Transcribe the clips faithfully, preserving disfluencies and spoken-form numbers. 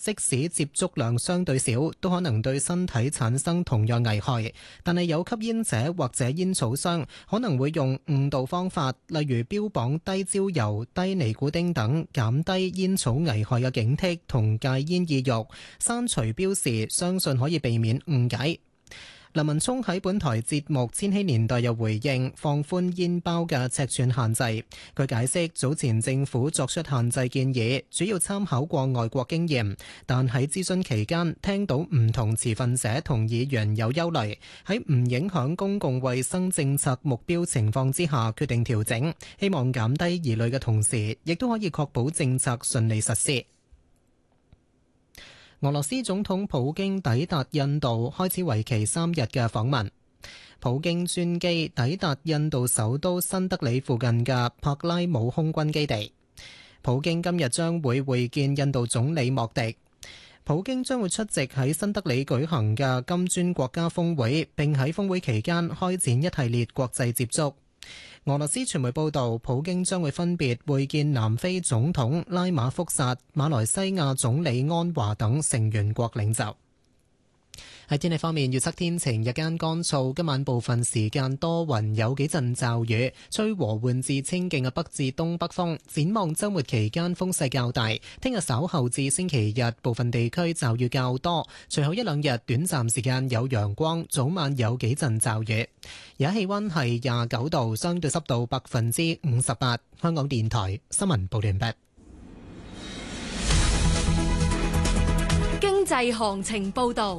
即使接觸量相對少，都可能對身體產生同樣危害。但係有吸煙者或者煙草商可能會用誤導方法，例如標榜低焦油、低尼古丁等，減低煙草危害嘅警惕同戒煙意欲。刪除標示，相信可以避免誤解。林文聰喺本台節目《千禧年代》又回應放寬煙包嘅尺寸限制。佢解釋早前政府作出限制建議，主要參考過外國經驗，但喺諮詢期間聽到唔同持份者同議員有憂慮，喺唔影響公共衛生政策目標情況之下決定調整，希望減低疑慮嘅同時，亦都可以確保政策順利實施。俄羅斯總統普京抵達印度，開始為期三日嘅訪問。普京專機抵達印度首都新德里附近嘅柏拉姆空軍基地。普京今日將會會見印度總理莫迪。普京將會出席喺新德里舉行嘅金磚國家峰會，並喺峰會期間開展一系列國際接觸。俄羅斯傳媒報道，普京將會分別會見南非總統拉馬福薩、馬來西亞總理安華等成員國領袖。喺天氣方面，預測天晴，日間乾燥，今晚部分時間多雲，有幾陣驟雨，吹和緩至清勁嘅北至東北風。展望週末期間風勢較大，聽日稍後至星期日部分地區驟雨較多，隨後一兩日短暫時間有陽光，早晚有幾陣驟雨。而家氣溫係廿九度，相對濕度百分之五十八。香港電台新聞報道完畢。 經濟行情報道。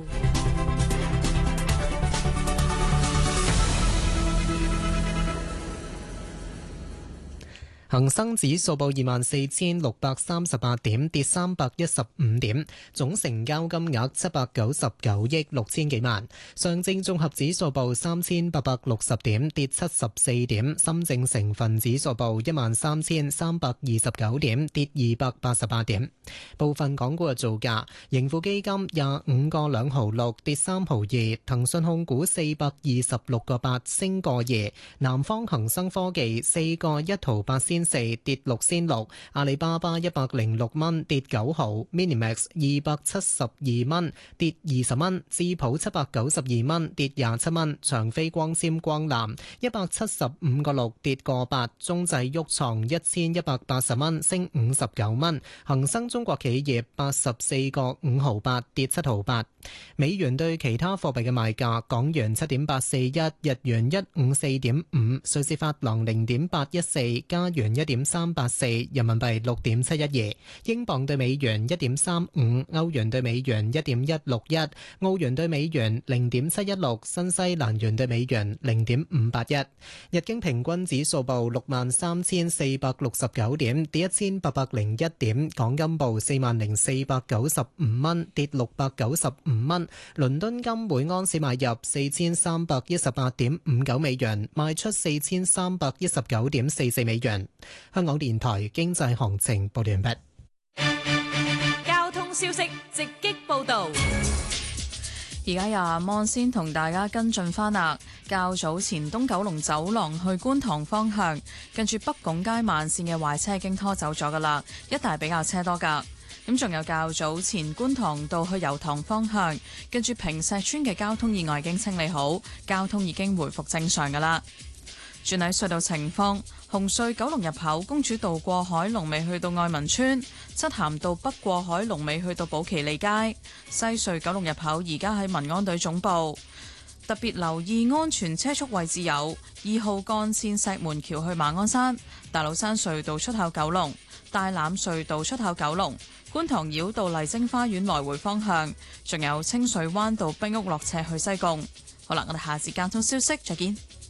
恒生指數報二萬四千六百三十八點，跌三百一十五點，總成交金額七百九十九億六千幾萬。上證綜合指數報三千八百六十點，跌七十四點。深證成分指數報一萬三千三百二十九點，跌二百八十八點。部分港股嘅造價：盈富基金廿五個兩毫六，跌三毫二；騰訊控股四百二十六個八，升個二；南方恒生科技四個一毫八仙四，跌六仙六；阿里巴巴一百零六蚊，跌九毫；Minimax 二百七十二蚊，跌二十蚊；智普七百九十二蚊，跌廿七蚊；長飛光纖光纜一百七十五個六，跌個八；中製旭創一千一百八十蚊，升五十九蚊；恒生中國企業八十四個五毫八，跌七毫八。美元對其他貨幣嘅賣價：港元七點八四一，日元一五四點五，瑞士法郎零點八一四，加元一點三八四，人民幣六點七一二，英鎊對美元一點三五，歐元對美元一點一六一，澳元對美元零點七一六，新西蘭元對美元零點五八一。日經平均指數報六萬三千四百六十九點，跌一千八百零一點。港金報四萬零四百九十五蚊，跌六百九十五蚊。倫敦金每盎司買入四千三百一十八點五九美元，賣出四千三百一十九點四四美元。香港電台經濟行情報完畢。 交通消息直擊報道。 而家由阿 Mon 先同大家跟進翻啦。較早前東九龍走廊去觀塘方向，近住北拱街慢線嘅壞車已經拖走咗噶啦，一帶比較車多噶。咁仲有較早前觀塘道去油塘方向，跟住坪石邨嘅交通意外已經清理好，交通已經回復正常噶啦。轉喺隧道情況，紅隧九龍入口公主道過海龍尾去到愛民村，漆咸道北過海龍尾去到寶其利街，西隧九龍入口而家喺民安隊總部。特別留意安全車速位置有二號幹線石門橋去馬鞍山、大老山隧道出口九龍、大欖隧道出口九龍、觀塘繞道麗晶花園來回方向，仲有清水灣道冰屋落斜去西貢。好啦，我哋下次交通消息再見。